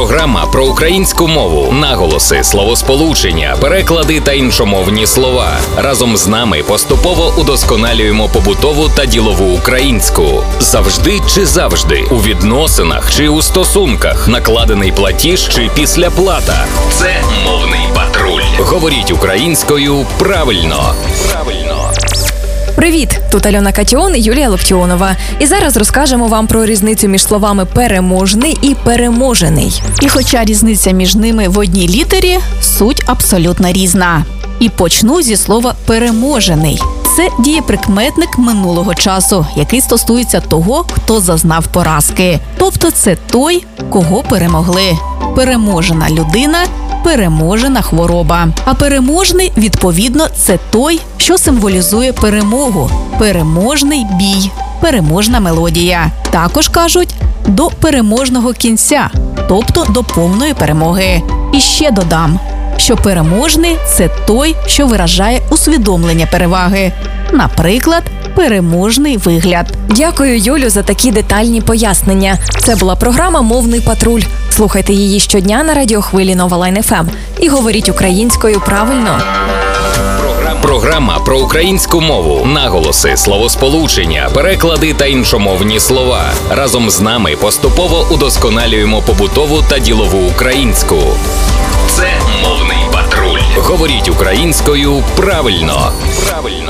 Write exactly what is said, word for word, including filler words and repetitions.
Програма про українську мову, наголоси, словосполучення, переклади та іншомовні слова. Разом з нами поступово удосконалюємо побутову та ділову українську. Завжди чи завжди, у відносинах чи у стосунках, накладений платіж чи післяплата. Це мовний патруль. Говоріть українською правильно. Правильно. Привіт! Тут Альона Катіон і Юлія Локтіонова. І зараз розкажемо вам про різницю між словами «переможний» і «переможений». І хоча різниця між ними в одній літері, суть абсолютно різна. І почну зі слова «переможений». Це дієприкметник минулого часу, який стосується того, хто зазнав поразки. Тобто це той, кого перемогли. Переможена людина – переможена хвороба. А переможний, відповідно, це той, що символізує перемогу. Переможний бій, переможна мелодія. Також кажуть «до переможного кінця», тобто до повної перемоги. І ще додам, що переможний – це той, що виражає усвідомлення переваги. Наприклад, переможний вигляд. Дякую, Юлю, за такі детальні пояснення. Це була програма «Мовний патруль». Слухайте її щодня на радіохвилі Нова Лайн еф ем. І говоріть українською правильно. Програма про українську мову, наголоси, словосполучення, переклади та іншомовні слова. Разом з нами поступово удосконалюємо побутову та ділову українську. Це мовний патруль. Говоріть українською правильно. Правильно.